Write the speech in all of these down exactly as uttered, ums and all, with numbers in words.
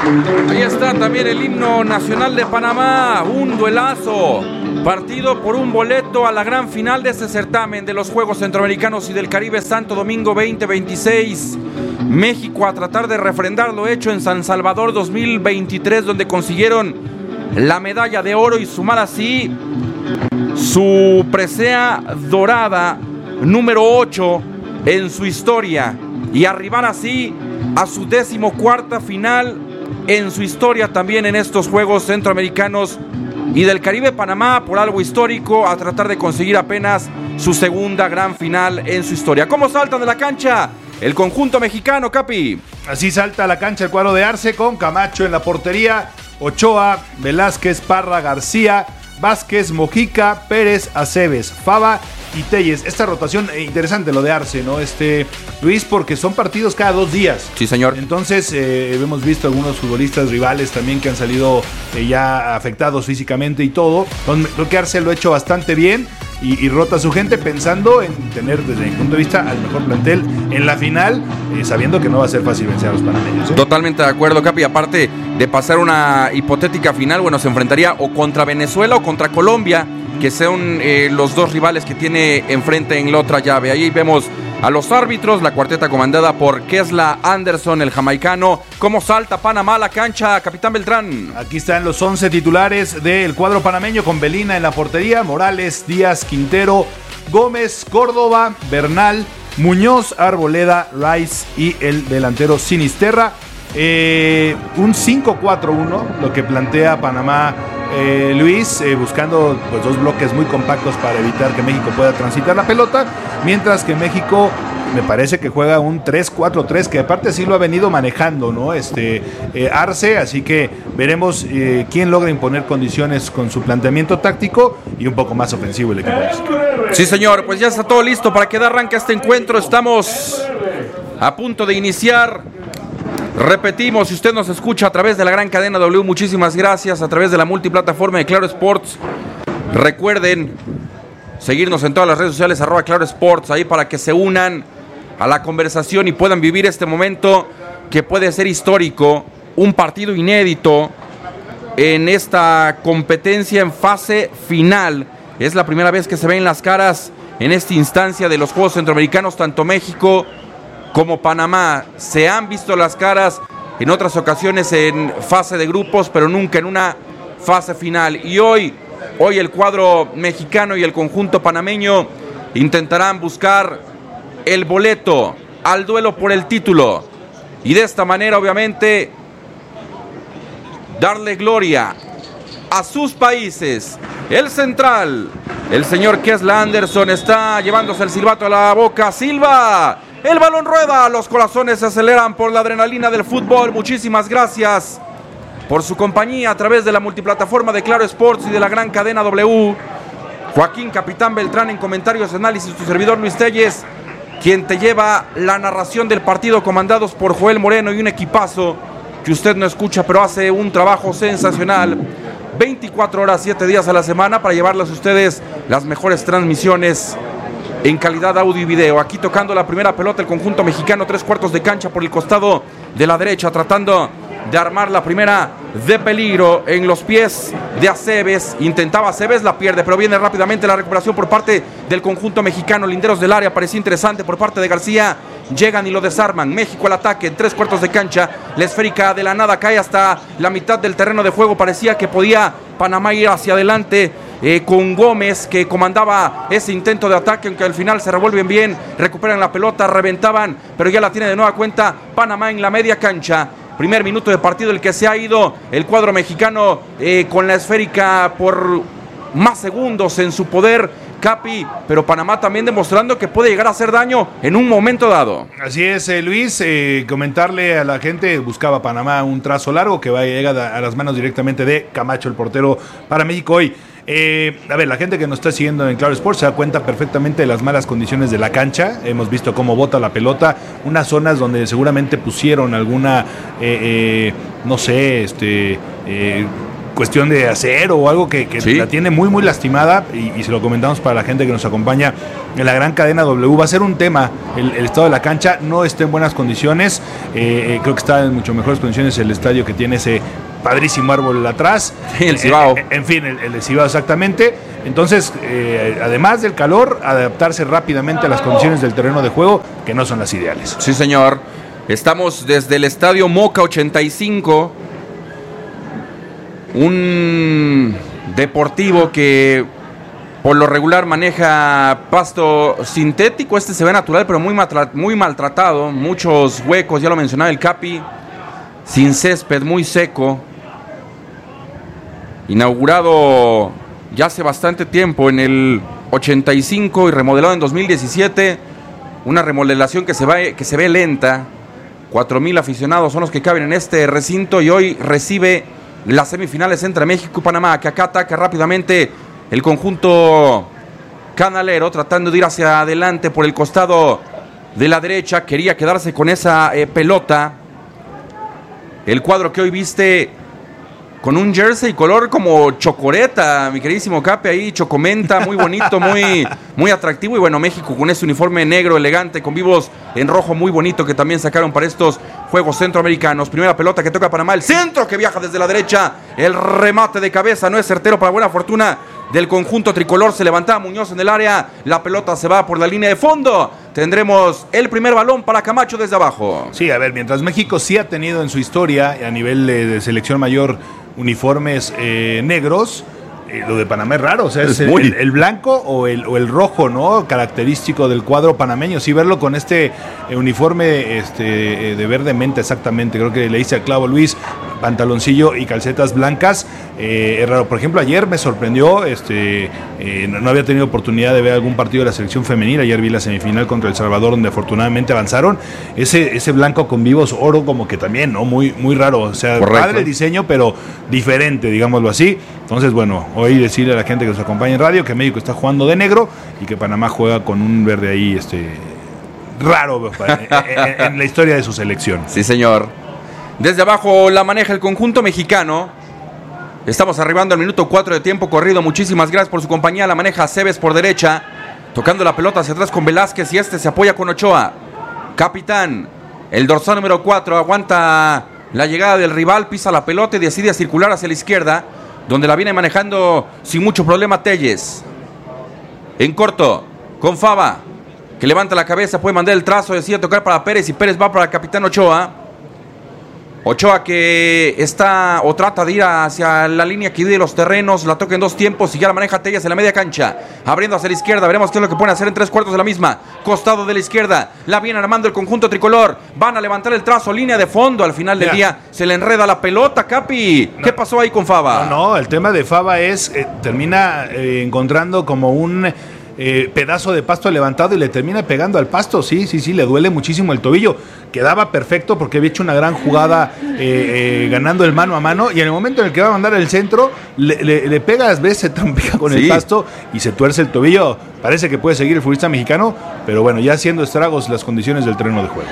Ahí está también el himno nacional de Panamá, un duelazo, partido por un boleto a la gran final de este certamen de los Juegos Centroamericanos y del Caribe Santo Domingo veinte veintiséis. México a tratar de refrendar lo hecho en San Salvador dos mil veintitrés, donde consiguieron la medalla de oro y sumar así su presea dorada número ocho en su historia y arribar así a su decimocuarta final en su historia también en estos Juegos Centroamericanos y del Caribe. Panamá, por algo histórico, a tratar de conseguir apenas su segunda gran final en su historia. ¿Cómo saltan de la cancha el conjunto mexicano, Capi? Así salta a la cancha el cuadro de Arce con Camacho en la portería, Ochoa, Velázquez, Parra, García, Vázquez, Mojica, Pérez, Aceves, Fava y Telles. Esta rotación, eh, interesante lo de Arce, ¿no? Este, Luis, porque son partidos cada dos días. Sí, señor. Entonces, eh, hemos visto algunos futbolistas rivales también que han salido eh, ya afectados físicamente y todo. Creo que Arce lo ha hecho bastante bien y, y rota a su gente pensando en tener, desde mi punto de vista, al mejor plantel en la final, eh, sabiendo que no va a ser fácil vencer a los panameños, ¿eh? Totalmente de acuerdo, Capi. Aparte de pasar una hipotética final, bueno, se enfrentaría o contra Venezuela o contra Colombia, que son eh, los dos rivales que tiene enfrente en la otra llave. Ahí vemos a los árbitros, la cuarteta comandada por Kesla Anderson, el jamaicano. ¿Cómo salta Panamá a la cancha, capitán Beltrán? Aquí están los once titulares del cuadro panameño, con Belina en la portería, Morales, Díaz, Quintero, Gómez, Córdoba, Bernal, Muñoz, Arboleda, Rice y el delantero Sinisterra. Eh, un cinco cuatro uno, lo que plantea Panamá, eh, Luis, eh, buscando pues, dos bloques muy compactos para evitar que México pueda transitar la pelota, mientras que México me parece que juega un tres cuatro tres, que aparte sí lo ha venido manejando, ¿no? Este eh, Arce, así que veremos eh, quién logra imponer condiciones con su planteamiento táctico y un poco más ofensivo el equipo. Sí, señor, pues ya está todo listo para que dé arranque este encuentro. Estamos a punto de iniciar. Repetimos, si usted nos escucha a través de la gran cadena W, muchísimas gracias, a través de la multiplataforma de Claro Sports. Recuerden seguirnos en todas las redes sociales, arroba Claro Sports, ahí para que se unan a la conversación y puedan vivir este momento que puede ser histórico, un partido inédito en esta competencia en fase final. Es la primera vez que se ven las caras en esta instancia de los Juegos Centroamericanos, tanto México como Panamá. Se han visto las caras en otras ocasiones en fase de grupos, pero nunca en una fase final. Y hoy, hoy el cuadro mexicano y el conjunto panameño intentarán buscar el boleto al duelo por el título. Y de esta manera, obviamente, darle gloria a sus países. El central, el señor Kesla Anderson, está llevándose el silbato a la boca. ¡Silva! El balón rueda, los corazones se aceleran por la adrenalina del fútbol. Muchísimas gracias por su compañía a través de la multiplataforma de Claro Sports y de la gran cadena W. Joaquín Capitán Beltrán en comentarios, análisis, tu servidor Luis Telles, quien te lleva la narración del partido, comandados por Joel Moreno y un equipazo que usted no escucha, pero hace un trabajo sensacional. veinticuatro horas, siete días a la semana para llevarles a ustedes las mejores transmisiones en calidad audio y video. Aquí tocando la primera pelota el conjunto mexicano, tres cuartos de cancha por el costado de la derecha, tratando de armar la primera de peligro en los pies de Aceves. Intentaba Aceves, la pierde, pero viene rápidamente la recuperación por parte del conjunto mexicano. Linderos del área, parecía interesante por parte de García. Llegan y lo desarman. México al ataque en tres cuartos de cancha. La esférica de la nada cae hasta la mitad del terreno de juego. Parecía que podía Panamá ir hacia adelante eh, con Gómez, que comandaba ese intento de ataque, aunque al final se revuelven bien, recuperan la pelota, reventaban, pero ya la tiene de nueva cuenta Panamá en la media cancha. Primer minuto de partido el que se ha ido el cuadro mexicano eh, con la esférica por más segundos en su poder, Capi, pero Panamá también demostrando que puede llegar a hacer daño en un momento dado. Así es, eh, Luis, eh, comentarle a la gente, buscaba Panamá un trazo largo que va a llegar a, a las manos directamente de Camacho, el portero para México hoy. Eh, a ver, la gente que nos está siguiendo en Claro Sports se da cuenta perfectamente de las malas condiciones de la cancha. Hemos visto cómo bota la pelota, unas zonas donde seguramente pusieron alguna, eh, eh, no sé, este... Eh, cuestión de acero o algo que, que ¿sí? la tiene muy muy lastimada y, y se lo comentamos para la gente que nos acompaña en la gran cadena W. Va a ser un tema el, el estado de la cancha, no está en buenas condiciones, eh, creo que está en mucho mejores condiciones el estadio que tiene ese padrísimo árbol atrás. Sí, el Cibao. En, en fin, el, el Cibao exactamente. Entonces, eh, además del calor, adaptarse rápidamente a las condiciones del terreno de juego, que no son las ideales. Sí, señor. Estamos desde el estadio Moca ochenta y cinco, un deportivo que por lo regular maneja pasto sintético. Este se ve natural, pero muy, maltra- muy maltratado, muchos huecos, ya lo mencionaba el Capi, sin césped, muy seco. Inaugurado ya hace bastante tiempo, en el ochenta y cinco, y remodelado en dos mil diecisiete. Una remodelación que se, va, que se ve lenta. Cuatro mil aficionados son los que caben en este recinto y hoy recibe las semifinales entre México y Panamá, que acá ataca rápidamente el conjunto canalero, tratando de ir hacia adelante por el costado de la derecha. Quería quedarse con esa eh, pelota. El cuadro que hoy viste con un jersey color como chocoreta, mi queridísimo Cape, ahí chocomenta, muy bonito, muy, muy atractivo. Y bueno, México con ese uniforme negro elegante, con vivos en rojo, muy bonito, que también sacaron para estos Juegos Centroamericanos. Primera pelota que toca Panamá, el centro que viaja desde la derecha, el remate de cabeza no es certero para buena fortuna del conjunto tricolor. Se levantaba Muñoz en el área, la pelota se va por la línea de fondo. Tendremos el primer balón para Camacho desde abajo. Sí, a ver, mientras México sí ha tenido en su historia a nivel de, de selección mayor uniformes eh, negros, eh, lo de Panamá es raro, o sea, es, es el, muy... el, el blanco o el, o el rojo, ¿no? Característico del cuadro panameño. Sí, verlo con este eh, uniforme este, eh, de verde menta, exactamente, creo que le hice a clavo Luis, pantaloncillo y calcetas blancas, eh, es raro. Por ejemplo, ayer me sorprendió, este, eh, no, no había tenido oportunidad de ver algún partido de la selección femenil. Ayer vi la semifinal contra El Salvador, donde afortunadamente avanzaron. Ese, ese blanco con vivos oro, como que también, ¿no? Muy, muy raro. O sea, correcto, padre el diseño, pero diferente, digámoslo así. Entonces, bueno, hoy decirle a la gente que nos acompaña en radio que México está jugando de negro y que Panamá juega con un verde ahí, este, raro en, en, en la historia de su selección. Sí, señor. Desde abajo la maneja el conjunto mexicano. Estamos arribando al minuto cuatro de tiempo corrido. Muchísimas gracias por su compañía. La maneja Cebes por derecha, tocando la pelota hacia atrás con Velázquez, y este se apoya con Ochoa. Capitán, el dorsal número cuatro, aguanta la llegada del rival, pisa la pelota y decide circular hacia la izquierda, donde la viene manejando sin mucho problema Telles. En corto, con Fava, que levanta la cabeza, puede mandar el trazo, decide tocar para Pérez, y Pérez va para el capitán Ochoa. Ochoa que está o trata de ir hacia la línea que divide los terrenos, la toca en dos tiempos y ya la maneja Tellas en la media cancha, abriendo hacia la izquierda. Veremos qué es lo que pueden hacer en tres cuartos de la misma. Costado de la izquierda, la viene armando el conjunto tricolor. Van a levantar el trazo, línea de fondo. Al final del día se le enreda la pelota, Capi. ¿Qué no, pasó ahí con Fava? No, no, el tema de Fava es, eh, termina eh, encontrando como un... Eh, pedazo de pasto levantado y le termina pegando al pasto. Sí, sí, sí, le duele muchísimo el tobillo. Quedaba perfecto porque había hecho una gran jugada eh, eh, ganando el mano a mano, y en el momento en el que va a mandar el centro le, le, le pega, a veces se trompica con sí. el pasto y se tuerce el tobillo. Parece que puede seguir el futbolista mexicano, pero bueno, ya haciendo estragos las condiciones del terreno de juego.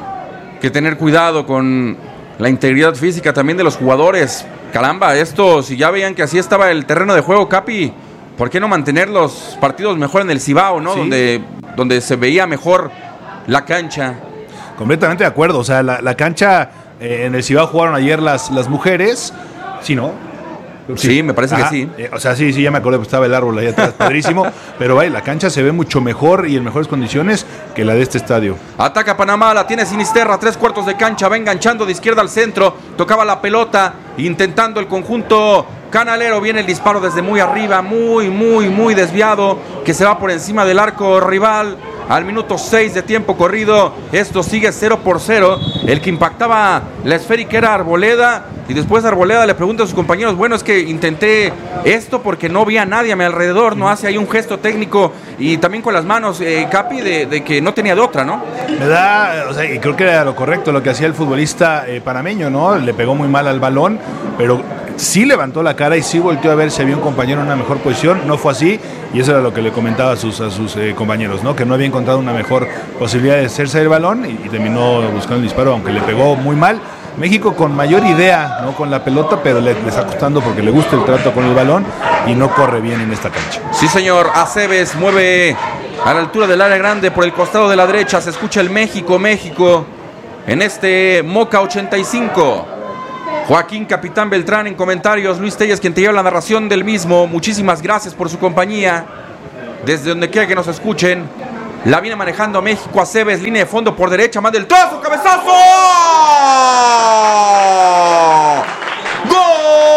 Hay que tener cuidado con la integridad física también de los jugadores. Caramba, esto, si ya veían que así estaba el terreno de juego, Capi, ¿por qué no mantener los partidos mejor en el Cibao, ¿no? Sí. Donde, donde se veía mejor la cancha. Completamente de acuerdo. O sea, la, la cancha eh, en el Cibao jugaron ayer las, las mujeres. ¿Sí, no? Sí, sí, me parece Ajá. que sí. Eh, o sea, sí, sí, ya me acordé, pues estaba el árbol ahí atrás, padrísimo. Pero vaya, la cancha se ve mucho mejor y en mejores condiciones que la de este estadio. Ataca Panamá, la tiene Sinisterra, tres cuartos de cancha, va enganchando de izquierda al centro. Tocaba la pelota, intentando el conjunto canalero. Viene el disparo desde muy arriba, muy, muy, muy desviado, que se va por encima del arco rival. Al minuto seis de tiempo corrido, esto sigue cero por cero. El que impactaba la esférica era Arboleda, y después Arboleda le pregunta a sus compañeros: bueno, es que intenté esto porque no vi a nadie a mi alrededor, no hace ahí un gesto técnico y también con las manos, eh, Capi, de, de que no tenía de otra, ¿no? Me da, o sea, y creo que era lo correcto lo que hacía el futbolista eh, panameño, ¿no? Le pegó muy mal al balón, pero sí levantó la cara y sí volteó a ver si había un compañero en una mejor posición. No fue así, y eso era lo que le comentaba a sus, a sus eh, compañeros, ¿no? Que no había encontrado una mejor posibilidad de hacerse el balón y, y terminó buscando el disparo, aunque le pegó muy mal. México con mayor idea, ¿no? Con la pelota, pero le, le está costando porque le gusta el trato con el balón y no corre bien en esta cancha. Sí, señor. Aceves mueve a la altura del área grande por el costado de la derecha. Se escucha el México, México en este Moca ochenta y cinco. Joaquín Capitán Beltrán en comentarios. Luis Telles, quien te lleva la narración del mismo. Muchísimas gracias por su compañía. Desde donde quiera que nos escuchen. La viene manejando México. Aceves, línea de fondo por derecha. Manda el trazo, cabezazo.